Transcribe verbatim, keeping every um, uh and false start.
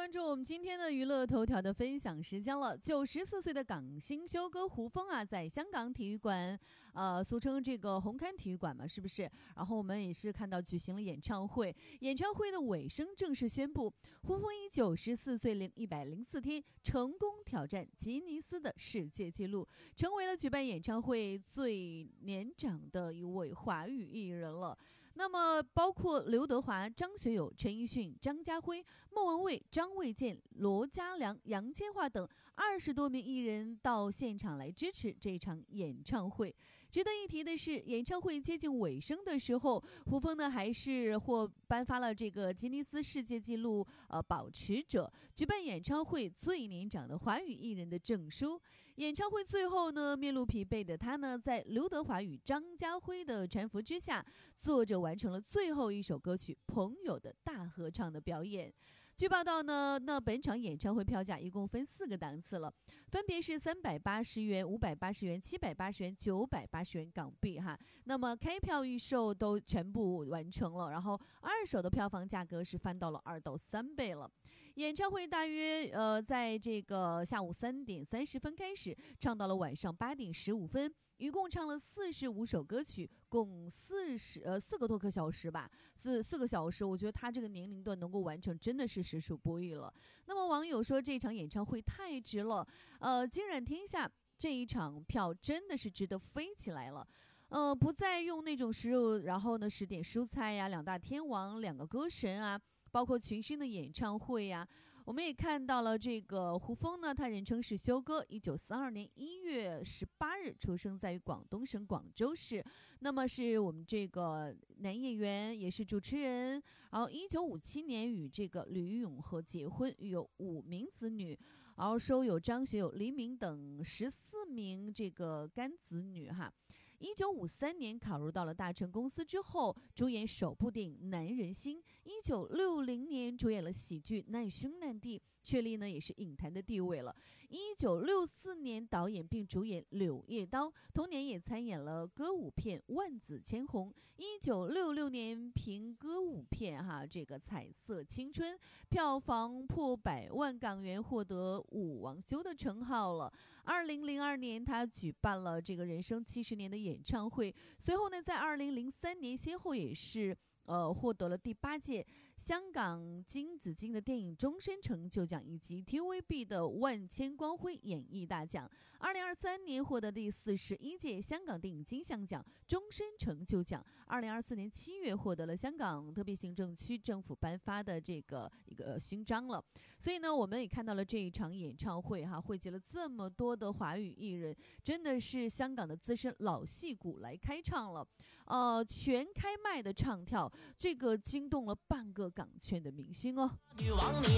关注我们今天的娱乐头条的分享时间了。九十四岁的港星修哥胡枫啊，在香港体育馆，呃，俗称这个红磡体育馆嘛，是不是？然后我们也是看到举行了演唱会，演唱会的尾声正式宣布，胡枫以九十四岁零一百零四天成功挑战吉尼斯的世界纪录，成为了举办演唱会最年长的一位华语艺人了。那么包括刘德华、张学友、陈奕迅、张家辉、莫文蔚、张卫健、罗嘉良、杨千嬅等二十多名艺人到现场来支持这场演唱会。值得一提的是，演唱会接近尾声的时候，胡枫呢还是获颁发了这个吉尼斯世界纪录呃保持者，举办演唱会最年长的华语艺人的证书。演唱会最后呢，面露疲惫的他呢，在刘德华与张家辉的搀扶之下，坐着完成了最后一首歌曲《朋友》的大合唱的表演。据报道呢，那本场演唱会票价一共分四个档次了，分别是三百八十元、五百八十元、七百八十元、九百八十元港币哈。那么开票预售都全部完成了，然后二手的票房价格是翻到了二到三倍了。演唱会大约呃在这个下午三点三十分开始，唱到了晚上八点十五分。一共唱了四十五首歌曲，共四十呃四个多个小时吧，四四个小时，我觉得他这个年龄段能够完成，真的是实属不易了。那么网友说这场演唱会太值了，呃，惊染天下这一场票真的是值得飞起来了。呃，不再用那种食肉，然后呢十点蔬菜呀、两大天王、两个歌神啊，包括群星的演唱会呀、啊，我们也看到了这个胡枫呢，他人称是修哥，一九四二年一月十八日出生在于广东省广州市，那么是我们这个男演员，也是主持人。然后一九五七年与这个吕永和结婚，育有五名子女，然后收有张学友、黎明等十四名这个干子女哈。一九五三年考入到了大成公司之后，主演首部电影《男人心》。一九六零年主演了喜剧《难兄难弟》，确立呢也是影坛的地位了。一九六四年导演并主演《柳叶刀》，同年也参演了歌舞片《万紫千红》。一九六六年凭歌舞片哈这个《彩色青春》票房破百万港元，获得舞王修的称号了。二零零二年他举办了这个人生七十年的演唱会，随后呢在二零零三年先后也是呃，获得了第八届香港金紫荆的电影终身成就奖，以及 T V B 的万千光辉演艺大奖。二零二三年获得第四十一届香港电影金像奖终身成就奖。二零二四年七月获得了香港特别行政区政府颁发的这个一个勋章了。所以呢，我们也看到了这一场演唱会哈，汇集了这么多的华语艺人，真的是香港的资深老戏骨来开唱了。呃，全开麦的唱跳。这个惊动了半个港圈的明星哦。